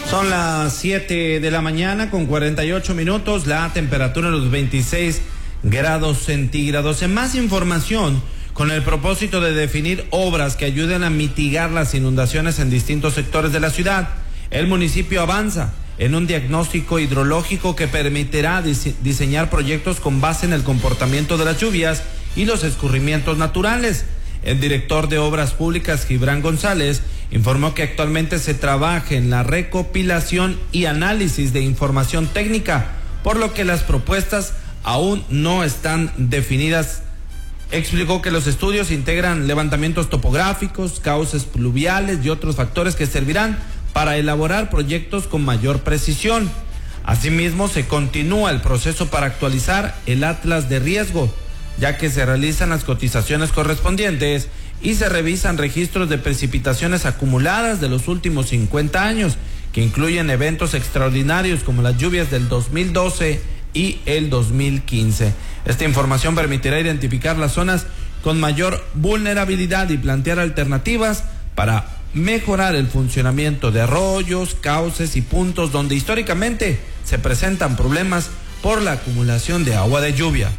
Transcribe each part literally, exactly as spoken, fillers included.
Son las siete de la mañana con cuarenta y ocho minutos, la temperatura en los veintiséis grados centígrados. En más información, con el propósito de definir obras que ayuden a mitigar las inundaciones en distintos sectores de la ciudad, el municipio avanza en un diagnóstico hidrológico que permitirá dise- diseñar proyectos con base en el comportamiento de las lluvias y los escurrimientos naturales. El director de Obras Públicas, Gibran González, informó que actualmente se trabaja en la recopilación y análisis de información técnica, por lo que las propuestas aún no están definidas. Explicó que los estudios integran levantamientos topográficos, cauces pluviales y otros factores que servirán para elaborar proyectos con mayor precisión. Asimismo, se continúa el proceso para actualizar el atlas de riesgo, ya que se realizan las cotizaciones correspondientes y se revisan registros de precipitaciones acumuladas de los últimos cincuenta años, que incluyen eventos extraordinarios como las lluvias del dos mil doce y el dos mil quince. Esta información permitirá identificar las zonas con mayor vulnerabilidad y plantear alternativas para mejorar el funcionamiento de arroyos, cauces y puntos donde históricamente se presentan problemas por la acumulación de agua de lluvia.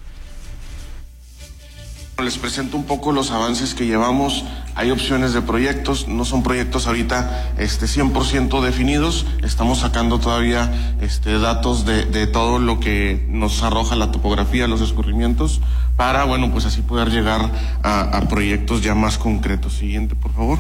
Les presento un poco los avances que llevamos. Hay opciones de proyectos, no son proyectos ahorita este, cien por ciento definidos. Estamos sacando todavía este, datos de, de todo lo que nos arroja la topografía, los escurrimientos, para, bueno, pues así poder llegar a, a proyectos ya más concretos. Siguiente, por favor.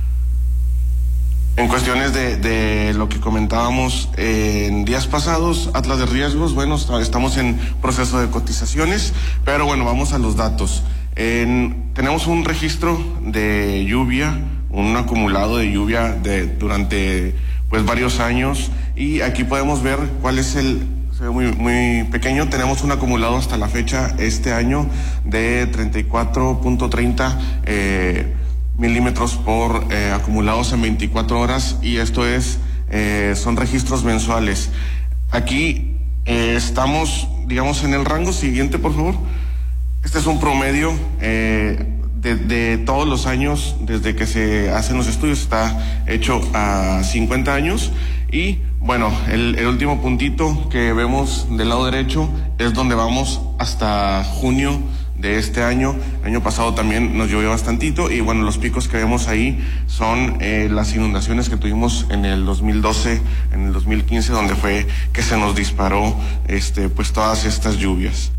En cuestiones de, de lo que comentábamos eh, en días pasados, atlas de riesgos, bueno, estamos en proceso de cotizaciones, pero bueno, vamos a los datos. En, tenemos un registro de lluvia, un acumulado de lluvia de, durante pues varios años, y aquí podemos ver cuál es el, se ve muy, muy pequeño. Tenemos un acumulado hasta la fecha este año de treinta y cuatro punto treinta eh, milímetros por eh, acumulados en veinticuatro horas, y esto es eh, son registros mensuales. Aquí eh, estamos, digamos, en el rango. Siguiente, por favor. Este es un promedio eh, de, de todos los años desde que se hacen los estudios. Está hecho a cincuenta años, y bueno, el, el último puntito que vemos del lado derecho es donde vamos hasta junio de este año. El año pasado también nos llovió bastantito, y bueno, los picos que vemos ahí son eh, las inundaciones que tuvimos en el dos mil doce, en el dos mil quince, donde fue que se nos disparó este, pues todas estas lluvias.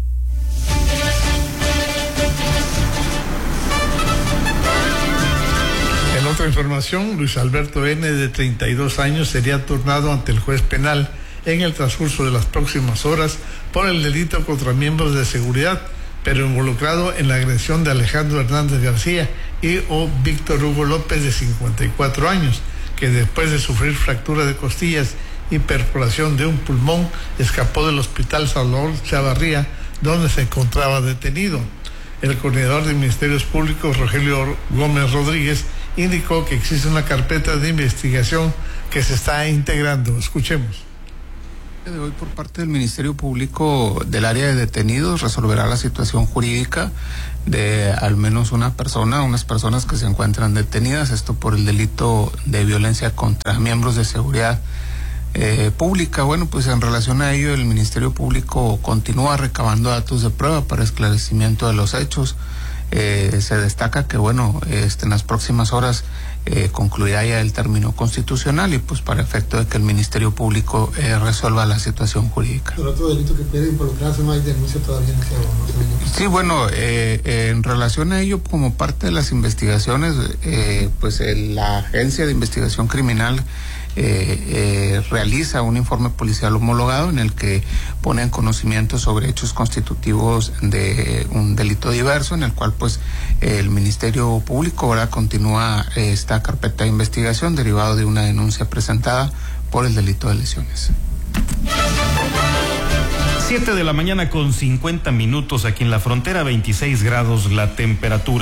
En otra información, Luis Alberto N., de treinta y dos años, sería turnado ante el juez penal en el transcurso de las próximas horas por el delito contra miembros de seguridad, pero involucrado en la agresión de Alejandro Hernández García y o Víctor Hugo López, de cincuenta y cuatro años, que después de sufrir fractura de costillas y perforación de un pulmón, escapó del hospital Salvador Chavarría, donde se encontraba detenido. El coordinador de Ministerios Públicos, Rogelio Gómez Rodríguez, indicó que existe una carpeta de investigación que se está integrando. Escuchemos. De hoy, por parte del Ministerio Público del área de detenidos, resolverá la situación jurídica de al menos una persona, unas personas que se encuentran detenidas, esto por el delito de violencia contra miembros de seguridad eh, pública. Bueno, pues en relación a ello, el Ministerio Público continúa recabando datos de prueba para esclarecimiento de los hechos. Eh, se destaca que, bueno, este, en las próximas horas eh, concluirá ya el término constitucional, y pues para efecto de que el Ministerio Público eh, resuelva la situación jurídica. ¿Pero otro delito que puede involucrarse, no hay denuncia todavía en ese no? Sí, bueno, eh, eh, en relación a ello, como parte de las investigaciones, eh, pues el, la Agencia de Investigación Criminal Eh, eh, realiza un informe policial homologado en el que pone en conocimiento sobre hechos constitutivos de un delito diverso, en el cual pues eh, el Ministerio Público ahora continúa eh, esta carpeta de investigación derivado de una denuncia presentada por el delito de lesiones. siete de la mañana con cincuenta minutos aquí en la frontera, veintiséis grados la temperatura.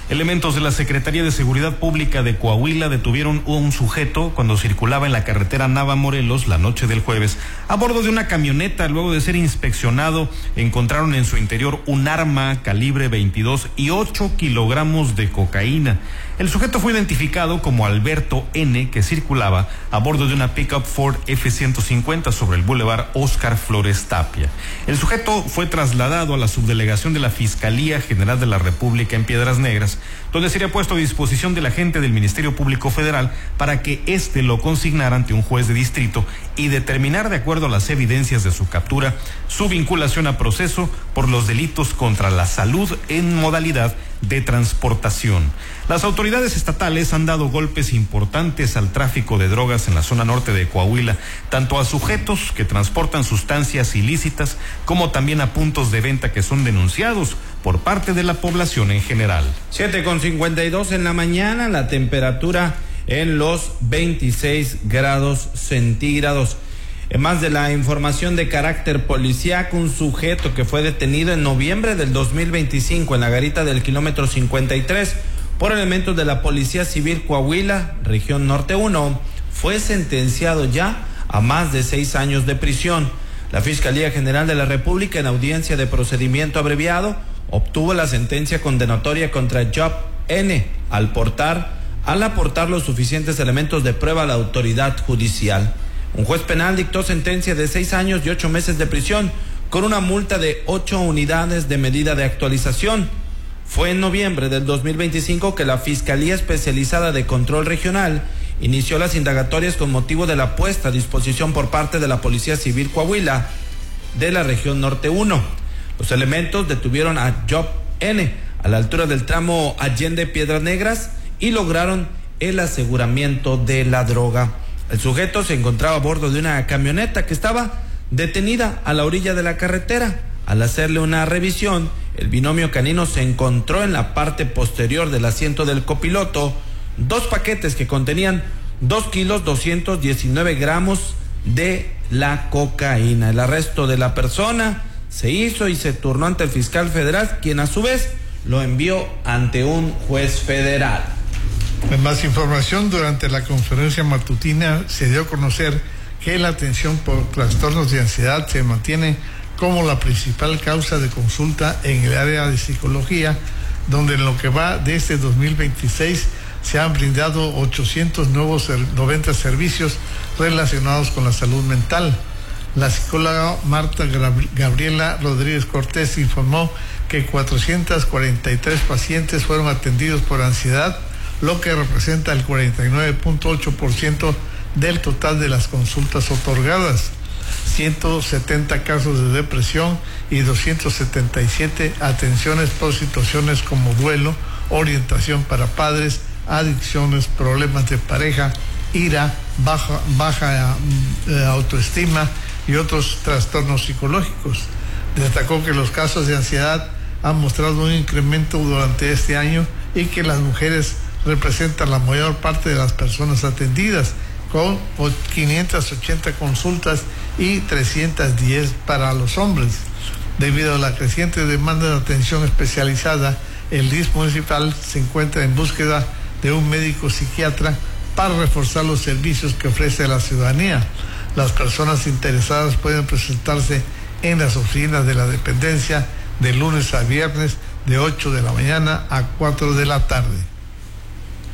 Elementos de la Secretaría de Seguridad Pública de Coahuila detuvieron a un sujeto cuando circulaba en la carretera Nava-Morelos la noche del jueves a bordo de una camioneta. Luego de ser inspeccionado, encontraron en su interior un arma calibre veintidós y ocho kilogramos de cocaína. El sujeto fue identificado como Alberto N., que circulaba a bordo de una pickup Ford F ciento cincuenta sobre el Boulevard Óscar Flores Tapia. El sujeto fue trasladado a la subdelegación de la Fiscalía General de la República en Piedras Negras, donde sería puesto a disposición del agente del Ministerio Público Federal para que éste lo consignara ante un juez de distrito y determinar, de acuerdo a las evidencias de su captura, su vinculación a proceso por los delitos contra la salud en modalidad de transportación. Las autoridades estatales han dado golpes importantes al tráfico de drogas en la zona norte de Coahuila, tanto a sujetos que transportan sustancias ilícitas como también a puntos de venta que son denunciados por parte de la población en general. siete con cincuenta y dos en la mañana, la temperatura en los veintiséis grados centígrados. En más de la información de carácter policíaco, un sujeto que fue detenido en noviembre del dos mil veinticinco en la garita del kilómetro cincuenta y tres por elementos de la Policía Civil Coahuila, región norte uno, fue sentenciado ya a más de seis años de prisión. La Fiscalía General de la República, en audiencia de procedimiento abreviado, obtuvo la sentencia condenatoria contra Job N. al portar, al aportar los suficientes elementos de prueba a la autoridad judicial. Un juez penal dictó sentencia de seis años y ocho meses de prisión con una multa de ocho unidades de medida de actualización. Fue en noviembre del dos mil veinticinco que la Fiscalía Especializada de Control Regional inició las indagatorias con motivo de la puesta a disposición por parte de la Policía Civil Coahuila de la región norte uno. Los elementos detuvieron a Job N. a la altura del tramo Allende Piedras Negras y lograron el aseguramiento de la droga. El sujeto se encontraba a bordo de una camioneta que estaba detenida a la orilla de la carretera. Al hacerle una revisión, el binomio canino se encontró en la parte posterior del asiento del copiloto dos paquetes que contenían dos kilos doscientos diecinueve gramos de la cocaína. El arresto de la persona se hizo y se turnó ante el fiscal federal, quien a su vez lo envió ante un juez federal. En más información, durante la conferencia matutina se dio a conocer que la atención por trastornos de ansiedad se mantiene como la principal causa de consulta en el área de psicología, donde en lo que va de este dos mil veintiséis se han brindado ochocientos nuevos noventa servicios relacionados con la salud mental. La psicóloga Marta Gabriela Rodríguez Cortés informó que cuatrocientos cuarenta y tres pacientes fueron atendidos por ansiedad, lo que representa el cuarenta y nueve punto ocho por ciento del total de las consultas otorgadas, ciento setenta casos de depresión y doscientos setenta y siete atenciones por situaciones como duelo, orientación para padres, adicciones, problemas de pareja, ira, baja, baja eh, autoestima y otros trastornos psicológicos. Destacó que los casos de ansiedad han mostrado un incremento durante este año y que las mujeres representan la mayor parte de las personas atendidas, con quinientas ochenta consultas y trescientos diez para los hombres. Debido a la creciente demanda de atención especializada, el D I F municipal se encuentra en búsqueda de un médico psiquiatra para reforzar los servicios que ofrece a la ciudadanía. Las personas interesadas pueden presentarse en las oficinas de la dependencia de lunes a viernes de ocho de la mañana a cuatro de la tarde.